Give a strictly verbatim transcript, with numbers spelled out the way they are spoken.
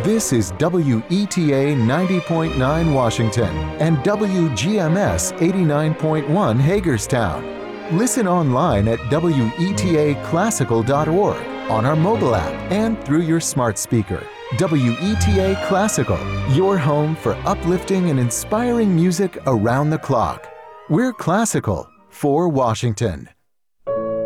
This is W E T A ninety point nine Washington and W G M S eighty-nine point one Hagerstown. Listen online at W E T A classical dot org, on our mobile app, and through your smart speaker. W E T A Classical, your home for uplifting and inspiring music around the clock. We're classical for Washington.